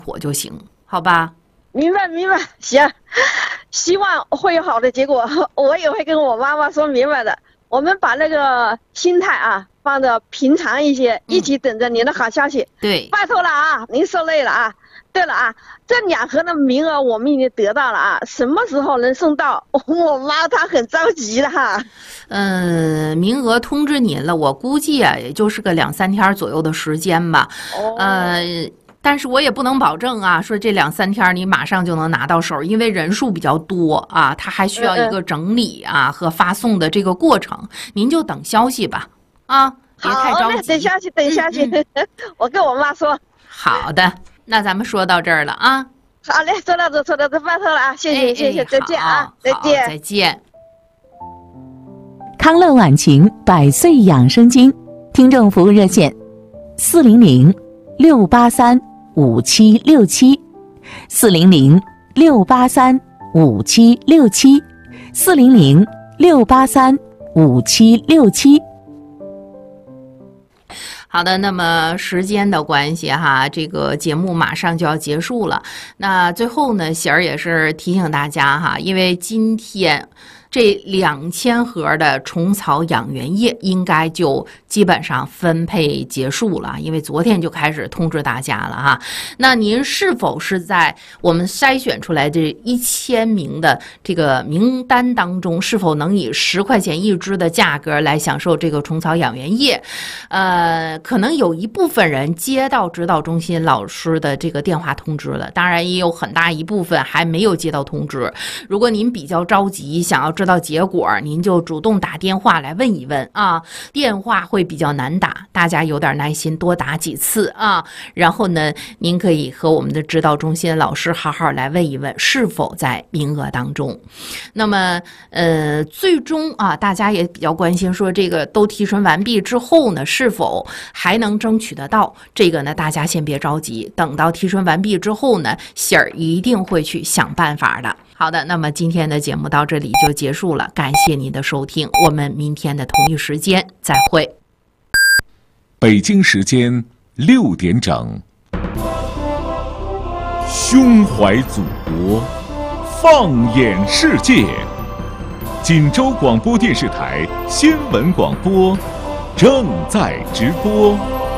火就行，好吧？ 明白，行，希望会有好的结果，我也会跟我妈妈说明白的。我们把那个心态啊放得平常一些，一起等着您的好消息。 对， 拜托了啊，您受累了啊。对了啊，这2盒的名额我们已经得到了啊，什么时候能送到？我妈她很着急的哈。 名额通知您了，我估计啊，也就是个2-3天左右的时间吧。但是我也不能保证啊，说这2-3天你马上就能拿到手，因为人数比较多啊，它还需要一个整理啊和发送的这个过程。您就等消息吧，啊，别太着急。 等消息，我跟我妈说。 好的。那咱们说到这儿了啊。 好嘞，说到这，拜托了啊，谢谢，再见啊，再见。 康乐晚晴100岁养生经听众服务热线400-683-5767，400-683-5767。 好的，那么时间的关系哈，这个节目马上就要结束了。那最后呢，喜儿也是提醒大家哈，因为今天这2000盒的虫草养元液应该就基本上分配结束了，因为昨天就开始通知大家了哈。那您是否是在我们筛选出来这1000名的这个名单当中，是否能以10块钱1支的价格来享受这个虫草养元液？可能有一部分人接到指导中心老师的这个电话通知了，当然也有很大一部分还没有接到通知。如果您比较着急，想要知道结果，您就主动打电话来问一问啊，电话会比较难打，大家有点耐心，多打几次啊。然后呢，您可以和我们的指导中心老师好好来问一问是否在名额当中。那么最终啊，大家也比较关心说这个都提纯完毕之后呢，是否还能争取得到？这个呢，大家先别着急，等到提纯完毕之后呢，喜儿一定会去想办法的。好的，那么今天的节目到这里就结束了，感谢您的收听，我们明天的同一时间再会。 北京时间6点整，胸怀祖国，放眼世界。锦州广播电视台新闻广播正在直播。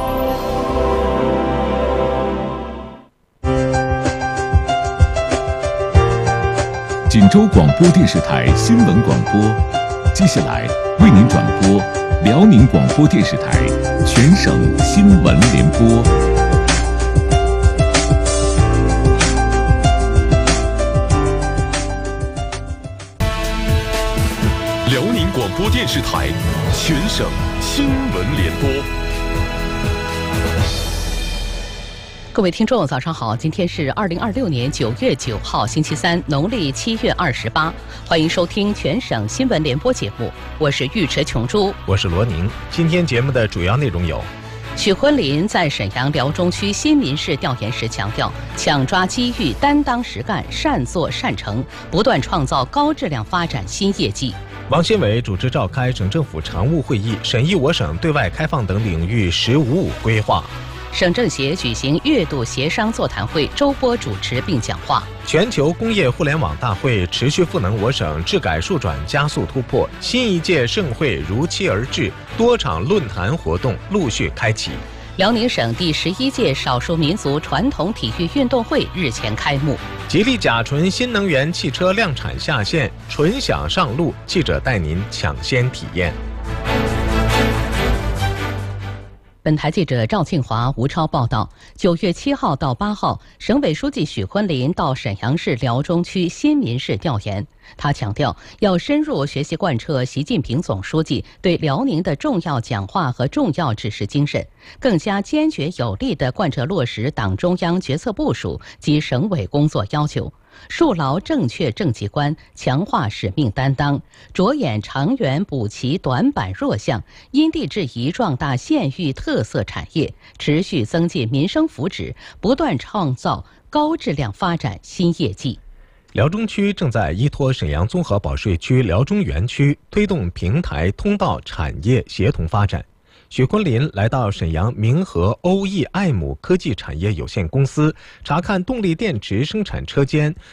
锦州广播电视台新闻广播，接下来为您转播辽宁广播电视台全省新闻联播。 辽宁广播电视台全省新闻联播。 各位听众早上好，今天是2026年9月9号星期三，农历7月28，欢迎收听全省新闻联播节目，我是尉迟琼珠， 我是罗宁。今天节目的主要内容有： 许婚林在沈阳辽中区新民市调研时强调，抢抓机遇，担当实干，善作善成，不断创造高质量发展新业绩。 王新伟主持召开省政府常务会议，审议我省对外开放等领域“十五五”规划。 省政协举行月度协商座谈会，周波主持并讲话。 全球工业互联网大会持续赋能我省治改数转加速突破，新一届盛会如期而至，多场论坛活动陆续开启。 辽宁省第11届少数民族传统体育运动会日前开幕。 吉利甲醇新能源汽车量产下线，纯享上路，记者带您抢先体验。 本台记者赵庆华、吴超报道：9月7号到8号，省委书记许婚林到沈阳市辽中区新民市调研。他强调，要深入学习贯彻习近平总书记对辽宁的重要讲话和重要指示精神，更加坚决有力地贯彻落实党中央决策部署及省委工作要求，树牢正确政绩观，强化使命担当，着眼长远补齐短板弱项，因地制宜壮大县域特色产业，持续增进民生福祉，不断创造高质量发展新业绩。 辽中区正在依托沈阳综合保税区辽中园区，推动平台通道产业协同发展。 许昆林来到沈阳明和欧易爱姆科技产业有限公司查看动力电池生产车间，